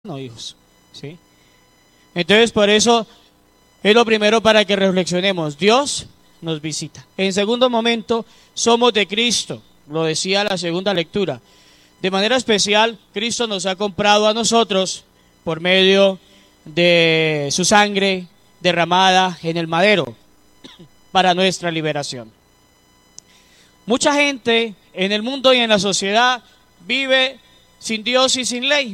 no, hijos, ¿sí? Entonces, por eso es lo primero para que reflexionemos. Dios nos visita. En segundo momento, somos de Cristo. Lo decía la segunda lectura. De manera especial, Cristo nos ha comprado a nosotros por medio de su sangre derramada en el madero para nuestra liberación. Mucha gente en el mundo y en la sociedad vive sin Dios y sin ley,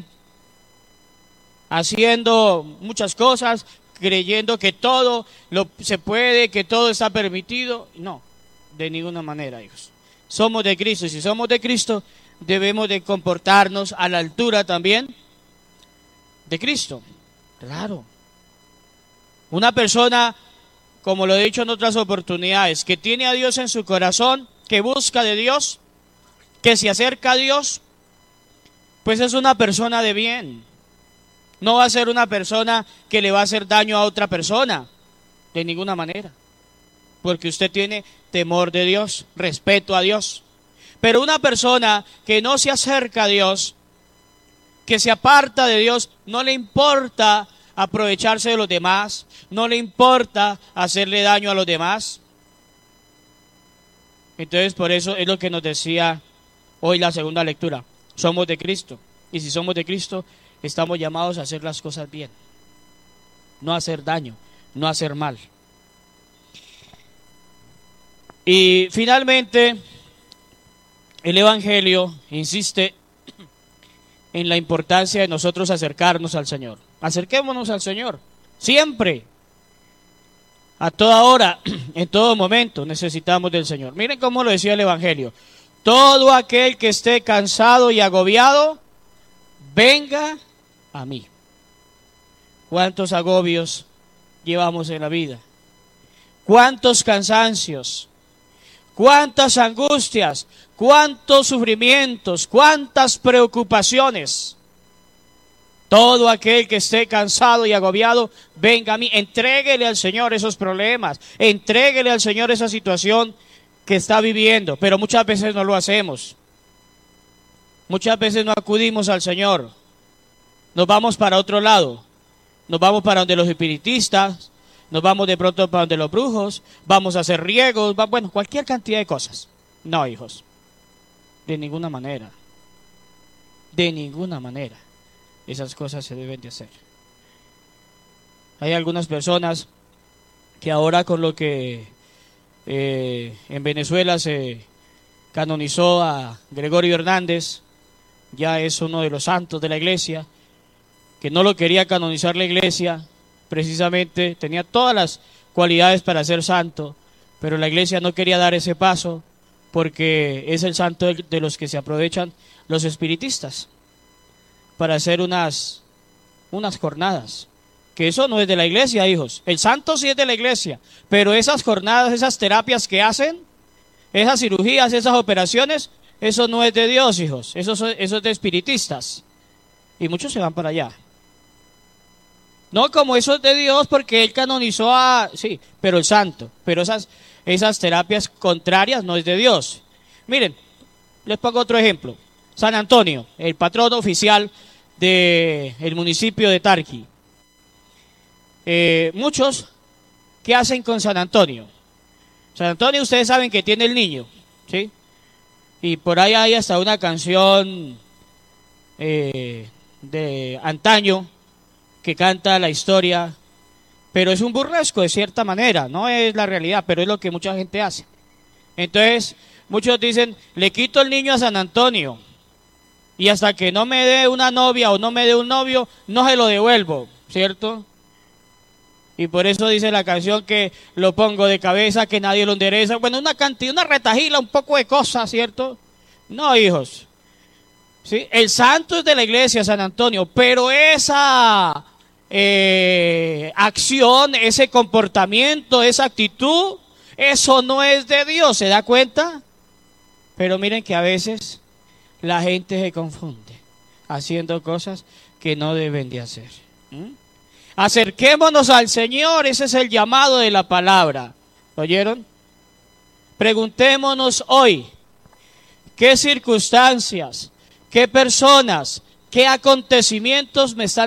haciendo muchas cosas, creyendo que todo se puede, que todo está permitido. No, de ninguna manera, hijos. Somos de Cristo, y si somos de Cristo, debemos de comportarnos a la altura también de Cristo. Claro. Una persona, como lo he dicho en otras oportunidades, que tiene a Dios en su corazón, que busca de Dios, que se acerca a Dios, pues es una persona de bien. No va a ser una persona que le va a hacer daño a otra persona, de ninguna manera, porque usted tiene temor de Dios, respeto a Dios. Pero una persona que no se acerca a Dios, que se aparta de Dios, no le importa aprovecharse de los demás, no le importa hacerle daño a los demás. Entonces, por eso es lo que nos decía hoy la segunda lectura. Somos de Cristo, y si somos de Cristo, estamos llamados a hacer las cosas bien, no a hacer daño, no a hacer mal. Y finalmente, el Evangelio insiste en la importancia de nosotros acercarnos al Señor. Acerquémonos al Señor, siempre, a toda hora, en todo momento necesitamos del Señor. Miren cómo lo decía el Evangelio. Todo aquel que esté cansado y agobiado, venga a mí. ¿Cuántos agobios llevamos en la vida? ¿Cuántos cansancios? ¿Cuántas angustias? ¿Cuántos sufrimientos? ¿Cuántas preocupaciones? Todo aquel que esté cansado y agobiado, venga a mí. Entréguele al Señor esos problemas. Entréguele al Señor esa situación que está viviendo. Pero muchas veces no lo hacemos. Muchas veces no acudimos al Señor. Nos vamos para otro lado. Nos vamos para donde los espiritistas. Nos vamos de pronto para donde los brujos. Vamos a hacer riegos. Bueno, cualquier cantidad de cosas. No, hijos. De ninguna manera. De ninguna manera. Esas cosas se deben de hacer. Hay algunas personas que ahora con lo que en Venezuela se canonizó a Gregorio Hernández, ya es uno de los santos de la iglesia, que no lo quería canonizar la iglesia, precisamente tenía todas las cualidades para ser santo, pero la iglesia no quería dar ese paso porque es el santo de los que se aprovechan los espiritistas para hacer unas jornadas, que eso no es de la iglesia, hijos. El santo sí es de la iglesia, pero esas jornadas, esas terapias que hacen, esas cirugías, esas operaciones, eso no es de Dios, hijos. Eso es de espiritistas. Y muchos se van para allá. No, como eso es de Dios porque él canonizó a... Sí, pero el santo. Pero esas terapias contrarias no es de Dios. Miren, les pongo otro ejemplo. San Antonio, el patrón oficial del municipio de Tarqui. Muchos, ¿qué hacen con San Antonio? San Antonio, ustedes saben que tiene el niño, ¿sí? Y por ahí hay hasta una canción de antaño que canta la historia, pero es un burlesco de cierta manera, no es la realidad, pero es lo que mucha gente hace. Entonces, muchos dicen, le quito el niño a San Antonio, y hasta que no me dé una novia o no me dé un novio, no se lo devuelvo, ¿cierto? Y por eso dice la canción que lo pongo de cabeza, que nadie lo endereza. Bueno, una cantidad, una retajila, un poco de cosas, ¿cierto? No, hijos. ¿Sí? El santo es de la iglesia, San Antonio, pero esa acción, ese comportamiento, esa actitud, eso no es de Dios, ¿se da cuenta? Pero miren que a veces la gente se confunde haciendo cosas que no deben de hacer. Acerquémonos al Señor, ese es el llamado de la palabra. ¿Oyeron? Preguntémonos hoy, ¿qué circunstancias, qué personas, ¿Qué acontecimientos me están